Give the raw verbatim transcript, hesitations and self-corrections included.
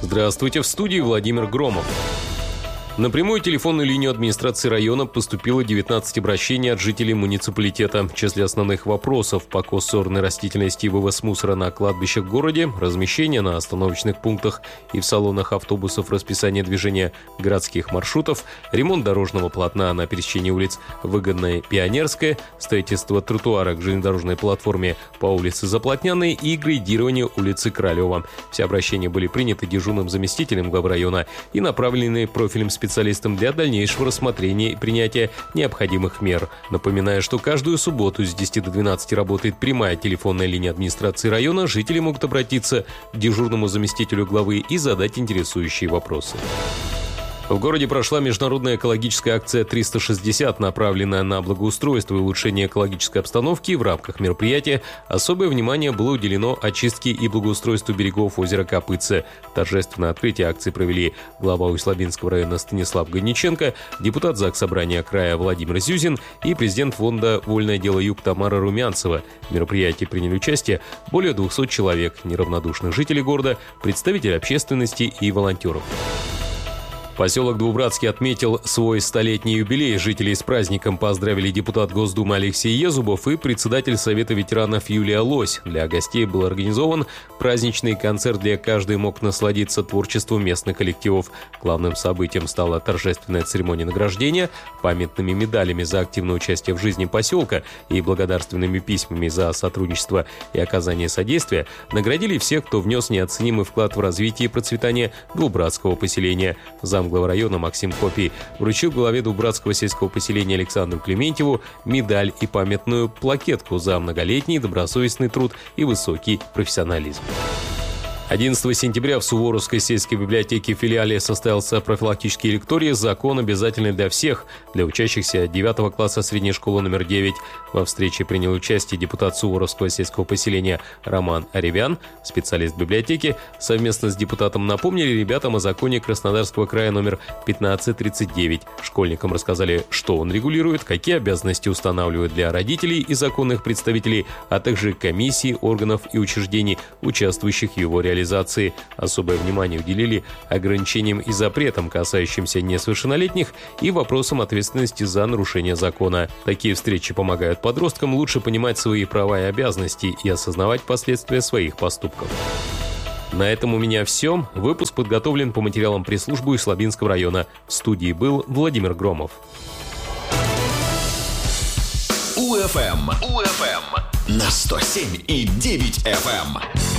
Здравствуйте, в студии Владимир Громов. На прямую телефонную линию администрации района поступило девятнадцать обращений от жителей муниципалитета. В числе основных вопросов: покос сорной растительности и вывоз мусора на кладбищах в городе, размещение на остановочных пунктах и в салонах автобусов расписания движения городских маршрутов, ремонт дорожного полотна на пересечении улиц Выгодная, Пионерская, строительство тротуара к железнодорожной платформе по улице Заплотняной и грейдирование улицы Королева. Все обращения были приняты дежурным заместителем главы района и направлены профильным специалистам специалистам для дальнейшего рассмотрения и принятия необходимых мер. Напоминаю, что каждую субботу с десяти до двенадцати работает прямая телефонная линия администрации района. Жители могут обратиться к дежурному заместителю главы и задать интересующие вопросы. В городе прошла международная экологическая акция триста шестьдесят, направленная на благоустройство и улучшение экологической обстановки. В рамках мероприятия особое внимание было уделено очистке и благоустройству берегов озера Копытце. Торжественное открытие акции провели глава Усть-Лабинского района Станислав Годниченко, депутат Заксобрания края Владимир Зюзин и президент фонда «Вольное дело Юг» Тамара Румянцева. В мероприятии приняли участие более двухсот человек, неравнодушных жителей города, представители общественности и волонтеров. Поселок Двубратский отметил свой столетний юбилей. Жителей с праздником поздравили депутат Госдумы Алексей Езубов и председатель Совета ветеранов Юлия Лось. Для гостей был организован праздничный концерт, где каждый мог насладиться творчеством местных коллективов. Главным событием стала торжественная церемония награждения. Памятными медалями за активное участие в жизни поселка и благодарственными письмами за сотрудничество и оказание содействия наградили всех, кто внес неоценимый вклад в развитие и процветание Двубратского поселения. Зам глава района Максим Копий вручил главе Двубратского сельского поселения Александру Клементьеву медаль и памятную плакетку за многолетний добросовестный труд и высокий профессионализм. одиннадцатого сентября в Суворовской сельской библиотеке филиале состоялся профилактический лекторий «Закон обязательный для всех» для учащихся девятого класса средней школы номер девять. Во встрече принял участие депутат Суворовского сельского поселения Роман Аревян. Специалист библиотеки совместно с депутатом напомнили ребятам о законе Краснодарского края номер пятнадцать тридцать девять. Школьникам рассказали, что он регулирует, какие обязанности устанавливает для родителей и законных представителей, а также комиссий, органов и учреждений, участвующих в его реализации. Особое внимание уделили ограничениям и запретам, касающимся несовершеннолетних, и вопросам ответственности за нарушение закона. Такие встречи помогают подросткам лучше понимать свои права и обязанности и осознавать последствия своих поступков. На этом у меня все. Выпуск подготовлен по материалам пресс-службы Усть-Лабинского района. В студии был Владимир Громов. УФМ. УФМ. На сто семь и девять эф эм.